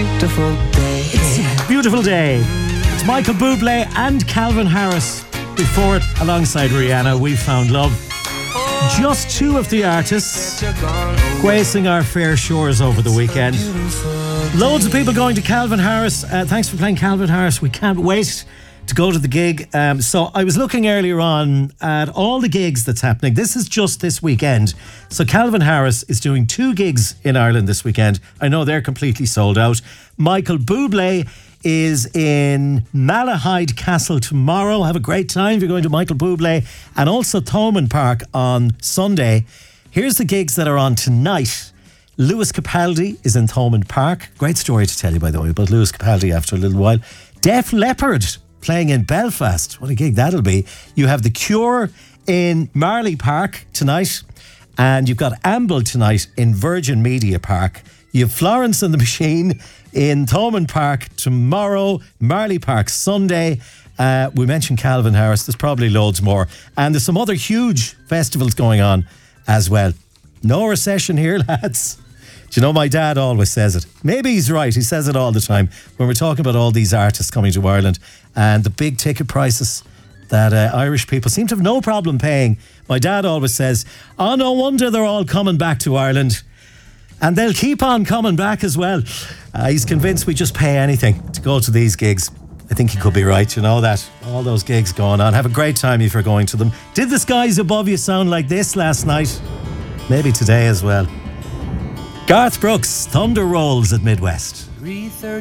beautiful day. It's a beautiful day. It's Michael Bublé and Calvin Harris. Before it, alongside Rihanna, We Found Love. Just two of the artists gracing our fair shores over the weekend. Loads of people going to Calvin Harris. Thanks for playing Calvin Harris. We can't wait to go to the gig. So I was looking earlier on at all the gigs that's happening. This is just this weekend. So Calvin Harris is doing 2 gigs in Ireland this weekend. I know they're completely sold out. Michael Bublé is in Malahide Castle tomorrow. Have a great time if you're going to Michael Bublé. And also Thomond Park on Sunday. Here's the gigs that are on tonight. Lewis Capaldi is in Thomond Park. Great story to tell you, by the way, about Lewis Capaldi after a little while. Def Leppard playing in Belfast. What a gig that'll be. You have The Cure in Marley Park tonight. And you've got Amble tonight in Virgin Media Park. You have Florence and the Machine in Thomond Park tomorrow, Marley Park Sunday. We mentioned Calvin Harris. There's probably loads more. And there's some other huge festivals going on as well. No recession here, lads. Do you know, my dad always says it. Maybe he's right. He says it all the time when we're talking about all these artists coming to Ireland and the big ticket prices that Irish people seem to have no problem paying. My dad always says, oh, no wonder they're all coming back to Ireland. And they'll keep on coming back as well. He's convinced we just pay anything to go to these gigs. I think he could be right, you know that. All those gigs going on. Have a great time if you're going to them. Did the skies above you sound like this last night? Maybe today as well. Garth Brooks, Thunder Rolls at Midwest. 3:30.